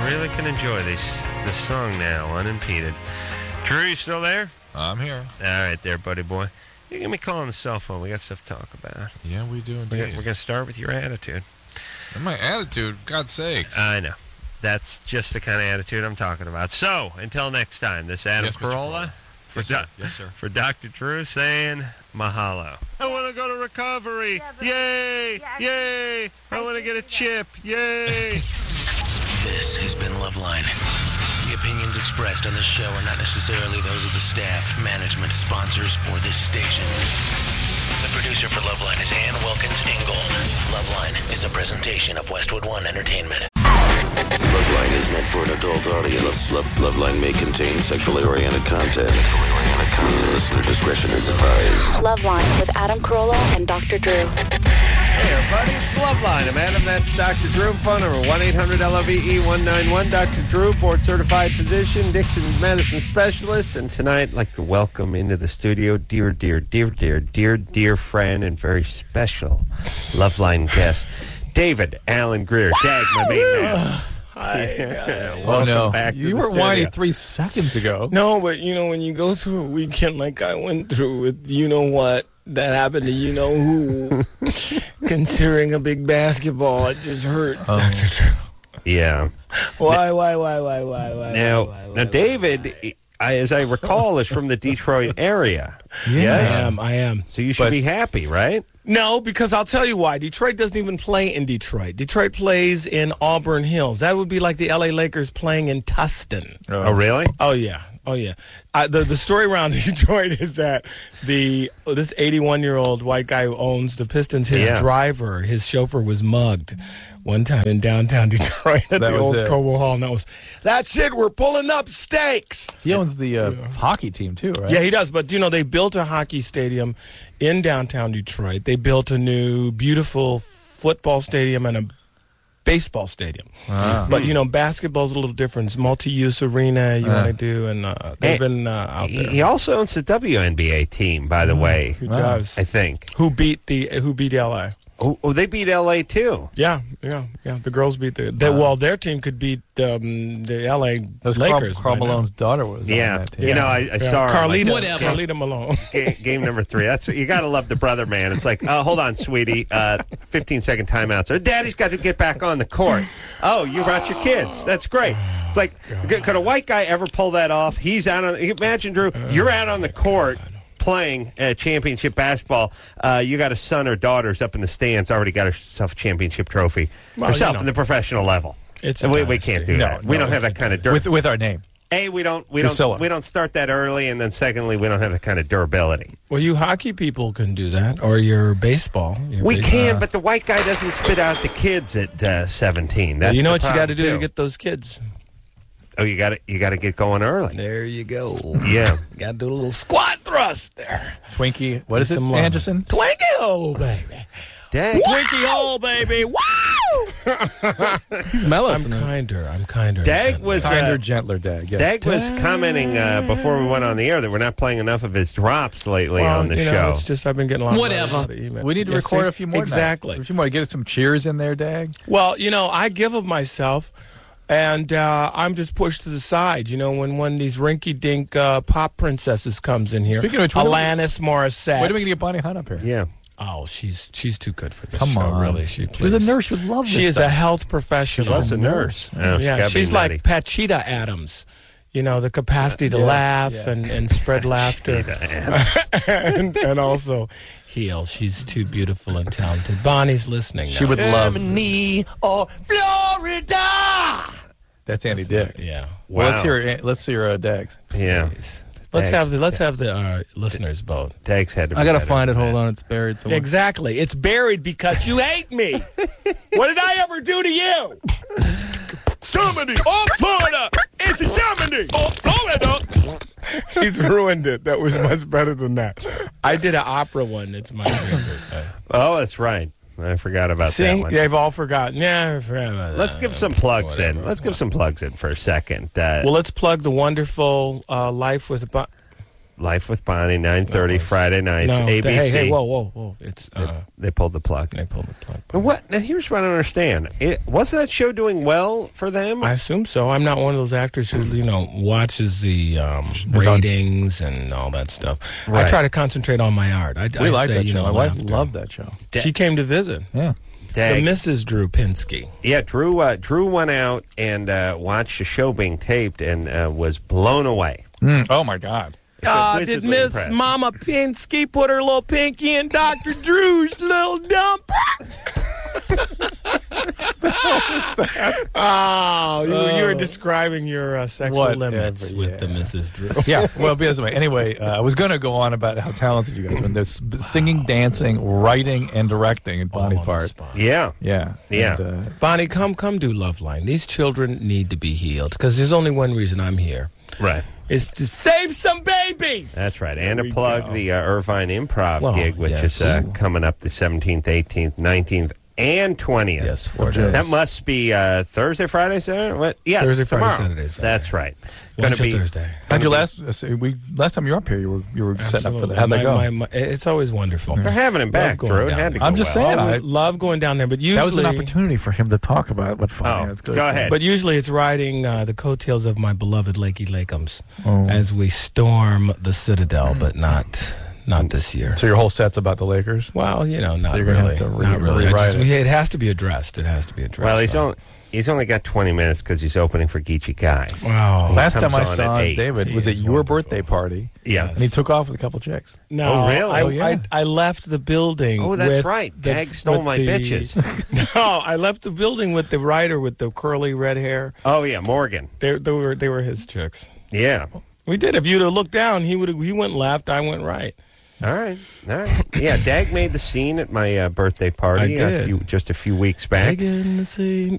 really can enjoy this song now, unimpeded. Drew, you still there? I'm here. All right there, buddy boy. You give me a call on the cell phone. We got stuff to talk about. Yeah, we do We're indeed. going to start with your attitude. And my attitude, for God's sakes. I know. That's just the kind of attitude I'm talking about. So, until next time, this Adam Yes, Mr. Carolla for, Yes, sir. for Dr. Drew saying mahalo. I want to go to recovery. Yay! Yay! I want to get a chip. Yay! This has been Loveline. The opinions expressed on this show are not necessarily those of the staff, management, sponsors, or this station. The producer for Loveline is Ann Wilkins Ingold. Loveline is a presentation of Westwood One Entertainment. Loveline is meant for an adult audience. Loveline may contain sexually oriented content. Listener discretion is advised. Loveline with Adam Carolla and Dr. Drew. Hey, everybody, it's Loveline. I'm Adam. That's Dr. Drew. Phone number 1-800-LOVE-191. Dr. Drew, board-certified physician, Dixon medicine specialist. And tonight, I'd like to welcome into the studio dear friend and very special Loveline guest, David Alan Greer. Dag, my main man. Welcome back to you the were studio. whining 3 seconds ago. No, but when you go through a weekend like I went through with what that happened to who, considering a big basketball, it just hurts, Dr. Drew. Yeah. Why? Now, David, as I recall, is from the Detroit area. Yes? I am. So you should be happy, right? No, because I'll tell you why. Detroit doesn't even play in Detroit. Detroit plays in Auburn Hills. That would be like the L.A. Lakers playing in Tustin. Oh, really? Oh, yeah. The story around Detroit is that this 81-year-old white guy who owns the Pistons, his chauffeur was mugged one time in downtown Detroit at the old Cobo Hall. And that's it. We're pulling up stakes. He owns the hockey team, too, right? Yeah, he does. But, they built a hockey stadium in downtown Detroit. They built a new, beautiful football stadium and a baseball stadium. But, basketball's a little different. It's multi-use arena you want to do, and they've been out there. He also owns the WNBA team, by the way. He does. I think. Who beat L.A.? Oh, they beat L.A. too. Yeah. The girls beat their team could beat the L.A. Lakers. Carl Malone's daughter was on that team. I saw her. Carlita Malone. Game number 3. That's you got to love the brother man. It's like, hold on, sweetie. 15-second timeout. So Daddy's got to get back on the court. Oh, you brought your kids. That's great. It's like, could a white guy ever pull that off? He's out on. Imagine, Drew, you're out on the court playing championship basketball. You got a son or daughter's up in the stands, already got herself a championship trophy herself in the professional level. We can't do that. We don't have that kind of with our name. We don't start that early, and then secondly, we don't have that kind of durability. Well, you hockey people can do that, or your baseball. We can, but the white guy doesn't spit out the kids at 17. That's you know what you got to do to get those kids. Oh, you got to get going early. There you go. Yeah, got to do a little squat thrust there. Twinkie, what is it, Anderson? Twinkie hole, baby. Dang. Twinkie hole, baby. Wow! He's mellow. I'm kinder. Dag was kinder, gentler. Dag. Yes. Dag was commenting before we went on the air that we're not playing enough of his drops lately on the show. It's just I've been getting a lot of emails. We need to record a few more. Exactly. A few more. Get some cheers in there, Dag. Well, I give of myself. And I'm just pushed to the side, when one of these rinky-dink pop princesses comes in here. Speaking of which, Alanis Morissette. When are we going to get Bonnie Hunt up here? Yeah. Oh, she's too good for this Come show, on. really. She was a nurse. She would love this She is stuff. a health professional. She's a nurse. She's like Pachita Adams. The capacity to laugh and spread laughter. and also heal. She's too beautiful and talented. Bonnie's listening now. She would love Germany or Florida. That's Andy Dick. Yeah. Well, let's see your Dags. Yeah. Let's have the listeners vote. Dags had to be I gotta better find it. than Hold that. on, it's buried somewhere. Exactly. It's buried because you hate me. What did I ever do to you? Germany or Florida? It's Germany or Florida. He's ruined it. That was much better than that. I did an opera one. It's my favorite. Oh, that's right. I forgot about that See, one. they've all forgotten. Yeah, I forgot about that. Let's give some plugs in. Let's give some plugs in for a second. Well, let's plug the wonderful Life with Life with Bonnie, 9:30 Friday nights, No, ABC. hey, whoa. It's They pulled the plug. they pulled the plug. And what? Now, here's what I don't understand. Wasn't that show doing well for them? I assume so. I'm not one of those actors who, watches the ratings and all that stuff. Right. I try to concentrate on my art. We like that show. My wife laughter. loved that show. She came to visit. Yeah. Dag. The Mrs. Drew Pinsky. Yeah, Drew went out and watched the show being taped and was blown away. Oh, my God. Did Wizardly Miss impressed. Mama Pinsky put her little pinky in Dr. Drew's little dump? You were describing your sexual Whatever, limits with the yeah. Mrs. Drew. Yeah, well, be this way. Anyway, I was going to go on about how talented you guys are. There's singing, dancing, writing, and directing in Bonnie All on the part. spot. Yeah. Yeah. Yeah. And, Bonnie, come do Loveline. These children need to be healed because there's only one reason I'm here. Right. It's to save some babies. That's right. And There to we plug go. the Irvine Improv Well, gig, which yes. is coming up the 17th, 18th, 19th, and 20th. Yes, 4 days. That must be Thursday, Friday, Saturday? What? Yes, Thursday, Friday, tomorrow. Saturday, Saturday. That's right. One Gonna show be Thursday. how'd you last time you were up here? You were setting up for Absolutely. that. How'd that go? It's always wonderful. They're having him back, going Drew. It down had to there. go I'm just well. saying, I love going down there, but usually That was an opportunity for him to talk about what fun. Oh, It's good. go ahead. But usually it's riding the coattails of my beloved Lakey Lakeums Oh. as we storm the Citadel, but not this year. So your whole set's about the Lakers? Well, not you're gonna really. have to Not really. rewrite it. It has to be addressed. It has to be addressed. Well, he's only got 20 minutes because he's opening for Geechee Guy. Wow. Last comes time I on saw at 8. David was He at is your wonderful. birthday party. Yeah. And he took off with a couple chicks. No, Oh, really? I left the building. Oh, that's with right. the- Dag stole with my the- bitches. No, I left the building with the writer with the curly red hair. Oh, yeah, Morgan. They were his chicks. Yeah. We did. If you'd have looked down, he went left. I went right. All right. Yeah, Dag made the scene at my birthday party I did. just a few weeks back. Dig in the scene.